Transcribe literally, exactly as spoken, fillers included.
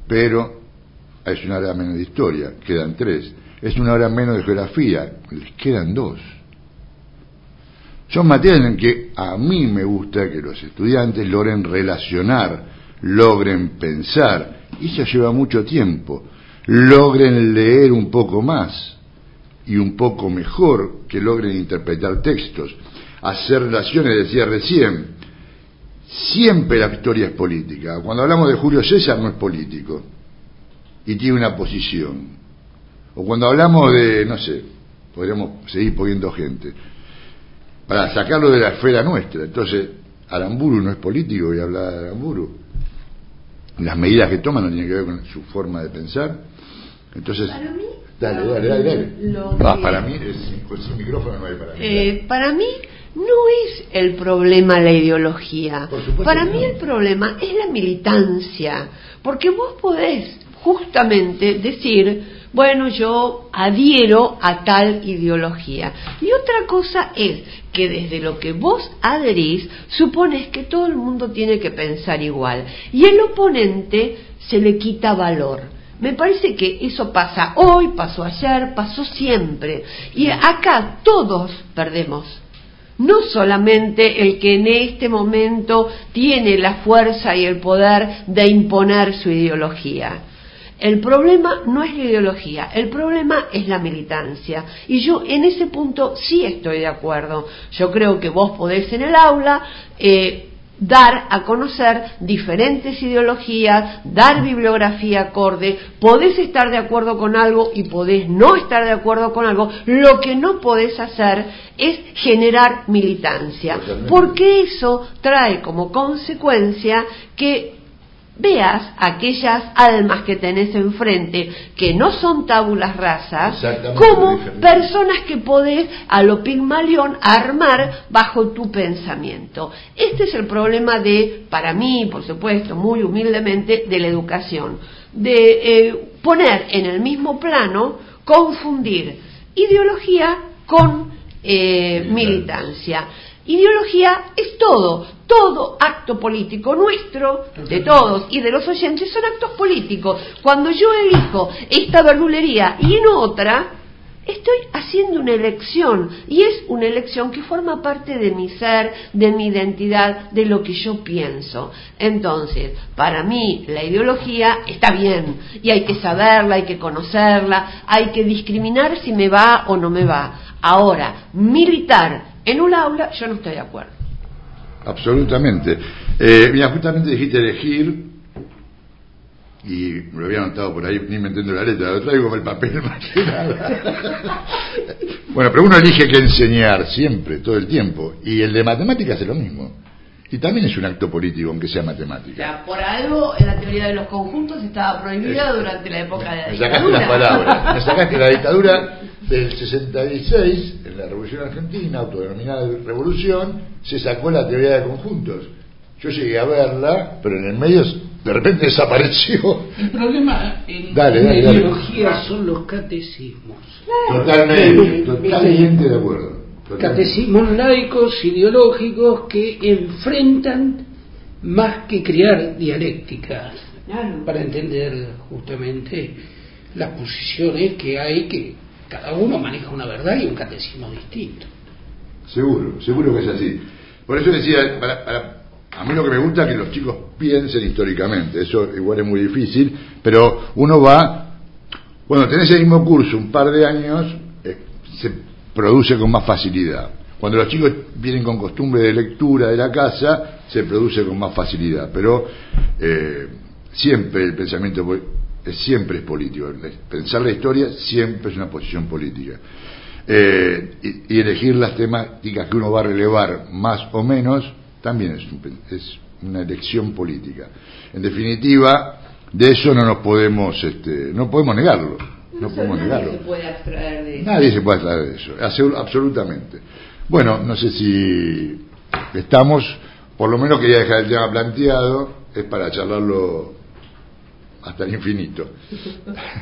pero es una hora menos de historia, quedan tres. Es una hora menos de geografía, les quedan dos. Son materias en que a mí me gusta que los estudiantes logren relacionar, logren pensar, y eso lleva mucho tiempo. Logren leer un poco más y un poco mejor, que logren interpretar textos, hacer relaciones. Decía recién, siempre la historia es política. Cuando hablamos de Julio César no es político y tiene una posición. O cuando hablamos de, no sé, podríamos seguir poniendo gente para sacarlo de la esfera nuestra. Entonces, Aramburu no es político, voy a hablar de Aramburu. Las medidas que toma no tienen que ver con su forma de pensar. Entonces, para mí, dale, dale, dale, dale. Lo Ah, que, para mí, es, sin micrófono no hay para mí. Eh, para mí no es el problema la ideología. Para mí no. El problema es la militancia. Porque vos podés justamente decir, bueno, yo adhiero a tal ideología. Y otra cosa es que desde lo que vos adherís, supones que todo el mundo tiene que pensar igual. Y el oponente se le quita valor. Me parece que eso pasa hoy, pasó ayer, pasó siempre. Y acá todos perdemos. No solamente el que en este momento tiene la fuerza y el poder de imponer su ideología. El problema no es la ideología, el problema es la militancia. Y yo en ese punto sí estoy de acuerdo. Yo creo que vos podés en el aula eh, dar a conocer diferentes ideologías, dar bibliografía acorde, podés estar de acuerdo con algo y podés no estar de acuerdo con algo. Lo que no podés hacer es generar militancia, porque eso trae como consecuencia que veas aquellas almas que tenés enfrente, que no son tábulas rasas, como personas que podés a lo Pigmalión armar bajo tu pensamiento. Este es el problema de, para mí, por supuesto, muy humildemente, de la educación, de eh, poner en el mismo plano, confundir ideología con eh, militancia. Ideología es todo, todo acto político nuestro, de todos y de los oyentes, son actos políticos. Cuando yo elijo esta verdulería y no otra, estoy haciendo una elección, y es una elección que forma parte de mi ser, de mi identidad, de lo que yo pienso. Entonces, para mí la ideología está bien, y hay que saberla, hay que conocerla, hay que discriminar si me va o no me va. Ahora, militar en un aula, yo no estoy de acuerdo. Absolutamente. Eh, mira, justamente dijiste elegir, y me lo había anotado por ahí, ni me entiendo la letra, lo traigo con el papel más que nada. Bueno, pero uno elige qué enseñar siempre, todo el tiempo, y el de matemáticas es lo mismo. Y también es un acto político, aunque sea matemática. O sea, por algo en la teoría de los conjuntos estaba prohibida eh, durante la época de la me dictadura. sacaste las palabras, me sacaste la dictadura del sesenta y seis, en la Revolución Argentina, autodenominada Revolución, se sacó la teoría de conjuntos. Yo llegué a verla, pero en el medio de repente desapareció. El problema en dale, la dale, ideología dale. son los catecismos. Totalmente, totalmente de acuerdo. Totalmente. Catecismos laicos, ideológicos, que enfrentan más que crear dialécticas, claro, para entender justamente las posiciones que hay, que cada uno maneja una verdad y un catecismo distinto. Seguro, seguro que es así. Por eso decía, para, para, a mí lo que me gusta es que los chicos piensen históricamente. Eso igual es muy difícil, pero uno va, bueno, tenés el mismo curso un par de años, eh, se produce con más facilidad. Cuando los chicos vienen con costumbre de lectura de la casa, se produce con más facilidad. Pero eh, siempre el pensamiento es, siempre es político. Pensar la historia siempre es una posición política. Eh, y, y elegir las temáticas que uno va a relevar más o menos también es, un, es una elección política. En definitiva, de eso no nos podemos, este, no podemos negarlo. No, no podemos nadie negarlo. Se puede abstraer de eso. Nadie se puede abstraer de eso, absolutamente. Bueno, no sé si estamos, por lo menos quería dejar el tema planteado, es para charlarlo hasta el infinito.